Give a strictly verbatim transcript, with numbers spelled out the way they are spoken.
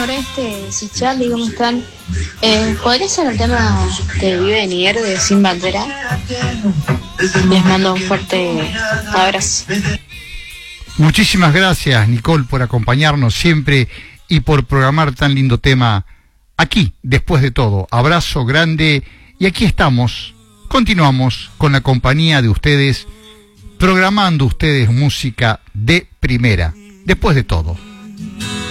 Oreste, Sichali, ¿cómo están? Eh, ¿Podría ser el tema de Vive venir de Sin Bandera? Les mando un fuerte abrazo. Muchísimas gracias, Nicole, por acompañarnos siempre y por programar tan lindo tema aquí, después de todo. Abrazo grande, y aquí estamos, continuamos con la compañía de ustedes, programando ustedes música de primera, después de todo.